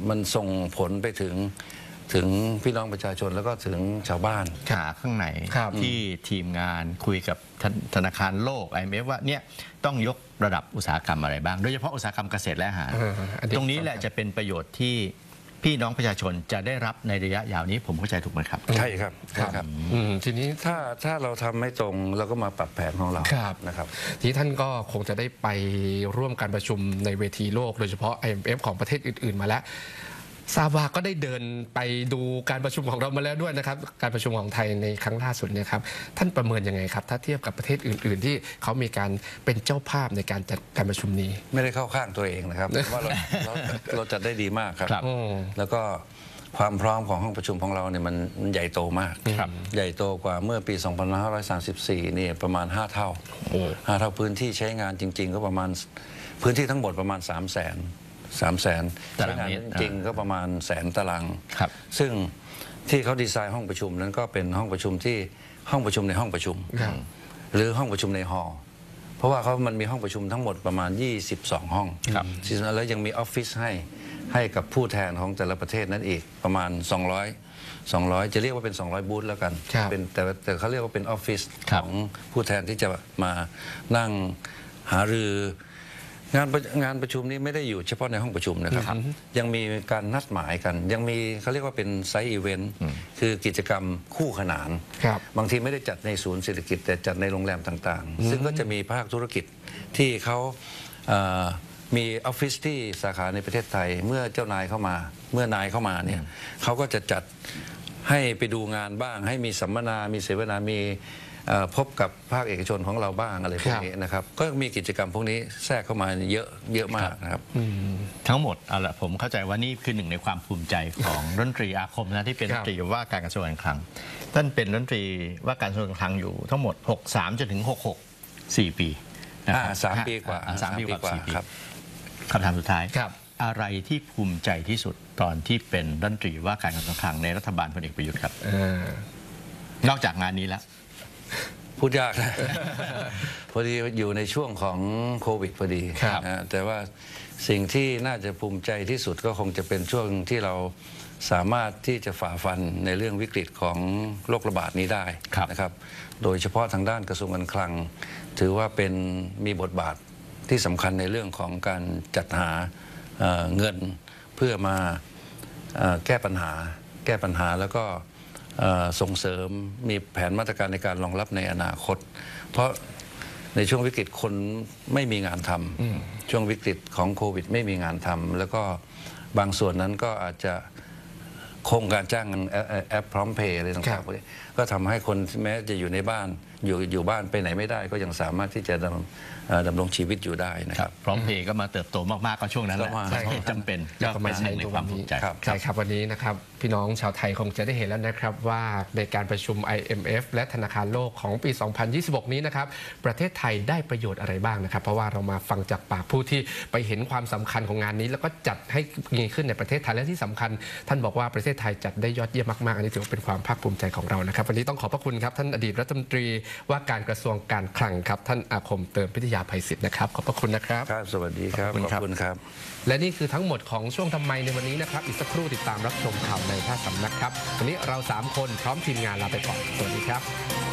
มันส่งผลไปถึงพี่น้องประชาชนแล้วก็ถึงชาวบ้านขาข้างในที่ทีมงานคุยกับธนาคารโลก IMF ว่าเนี่ยต้องยกระดับอุตสาหกรรมอะไรบ้างโดยเฉพาะอุตสาหกรรมเกษตรและอาหารตรงนี้แหละจะเป็นประโยชน์ที่พี่น้องประชาชนจะได้รับในระยะยาวนี้ผมเข้าใจถูกไหมครับใช่ครับทีนี้ถ้าเราทำไม่ตรงเราก็มาปรับแผนของเรานะครับทีนี้ท่านก็คงจะได้ไปร่วมการประชุมในเวทีโลกโดยเฉพาะ IMF ของประเทศอื่นๆมาแล้วซาบาก็ได้เดินไปดูการประชุมของเรามาแล้วด้วยนะครับการประชุมของไทยในครั้งล่าสุดเนี่ยครับท่านประเมินยังไงครับถ้าเทียบกับประเทศอื่นๆที่เขามีการเป็นเจ้าภาพในการจัดการประชุมนี้ไม่ได้เข้าข้างตัวเองนะครับว่าเราจัดได้ดีมากครับแล้วก็ความพร้อมของห้องประชุมของเราเนี่ยมันใหญ่โตมากใหญ่โตกว่าเมื่อปี 2534นี่ประมาณ5 เท่าพื้นที่ใช้งานจริงๆก็ประมาณพื้นที่ทั้งหมดประมาณ300,000ใช้งานจริงก็ประมาณ100,000 ตารางซึ่งที่เขาดีไซน์ห้องประชุมนั้นก็เป็นห้องประชุมที่ห้องประชุมในห้องประชุมหรือห้องประชุมในฮอลล์เพราะว่ามันมีห้องประชุมทั้งหมดประมาณ22 ห้องแล้วยังมีออฟฟิศให้กับผู้แทนของแต่ละประเทศนั้นอีกประมาณ200จะเรียกว่าเป็น200บูธแล้วกันเป็นแต่เขาเรียกว่าเป็นออฟฟิศของผู้แทนที่จะมานั่งหารืองานประชุมนี้ไม่ได้อยู่เฉพาะในห้องประชุมนะครับยังมีการนัดหมายกันยังมีเขาเรียกว่าเป็นไซต์อีเวนต์คือกิจกรรมคู่ขนานบางทีไม่ได้จัดในศูนย์เศรษฐกิจแต่จัดในโรงแรมต่างๆซึ่งก็จะมีภาคธุรกิจที่เขามีออฟฟิศที่สาขาในประเทศไทยเมื่อนายเข้ามาเนี่ยเขาก็จะจัดให้ไปดูงานบ้างให้มีสัมมนามีเสวนามีพบกับภาคเอกชนของเราบ้างอะไรพวกนี้นะครับก็มีกิจกรรมพวกนี้แทรกเข้ามาเยอะมากนะครับทั้งหมดเอาละผมเข้าใจว่านี่คือหนึ่งในความภูมิใจของรัฐมนตรีอาคมนะที่เป็นรัฐมนตรีว่าการกระทรวงการคลังท่านเป็นรัฐมนตรีว่าการกระทรวงการคลังอยู่ทั้งหมด63จนถึง66 4 ปี 3 ปีกว่า 4 ปีครับคำถามสุดท้ายอะไรที่ภูมิใจที่สุดตอนที่เป็นรัฐมนตรีว่าการกระทรวงการคลังในรัฐบาลพลเอกประยุทธ์ครับนอกจากงานนี้แล้วพูดยากนะพอดีอยู่ในช่วงของโควิดพอดีนะแต่ว่าสิ่งที่น่าจะภูมิใจที่สุดก็คงจะเป็นช่วงที่เราสามารถที่จะฝ่าฟันในเรื่องวิกฤตของโรคระบาดนี้ได้นะครับโดยเฉพาะทางด้านกระทรวงการคลังถือว่าเป็นมีบทบาทที่สำคัญในเรื่องของการจัดหาเงินเพื่อมาแก้ปัญหาแล้วก็ส่งเสริมมีแผนมาตรการในการรองรับในอนาคตเพราะในช่วงวิกฤตคนไม่มีงานทำช่วงวิกฤตของโควิดไม่มีงานทำแล้วก็บางส่วนนั้นก็อาจจะโครงการจ้างแอปพร้อมเพย์อะไรต่างๆก็ทำให้คนแม้จะอยู่ในบ้านอยู่บ้านไปไหนไม่ได้ก็ยังสามารถที่จะดำรงชีวิตอยู่ได้นะครับพร้อมเพย์ก็มาเติบโตมากๆก็ช่วงนั้นแหละจำเป็นก็มาใช้ในความภูมิใจใช่ครับวันนี้นะครับพี่น้องชาวไทยคงจะได้เห็นแล้วนะครับว่าในการประชุม IMF และธนาคารโลกของปี 2026 นี้นะครับประเทศไทยได้ประโยชน์อะไรบ้างนะครับเพราะว่าเรามาฟังจากปากผู้ที่ไปเห็นความสำคัญของงานนี้แล้วก็จัดให้มีขึ้นในประเทศไทยและที่สำคัญท่านบอกว่าประเทศไทยจัดได้ยอดเยี่ยมมากๆอันนี้ถือว่าเป็นความภาคภูมิใจของเรานะครับวันนี้ต้องขอบพระคุณครับท่านอดีตรัฐมนตรีว่าการกระทรวงการคลังครับท่านอาคมเติมพิทยาภัยศิษย์นะครับขอบพระคุณนะครับสวัสดีครับขอบคุณครับและนี่คือทั้งหมดของช่วงทำไมในวันนี้นะครับอีกสักครู่ติดตามรับชมข่าวในภาคสำนักครับวันนี้เรา3 คนพร้อมทีมงานลาไปก่อนสวัสดีครับ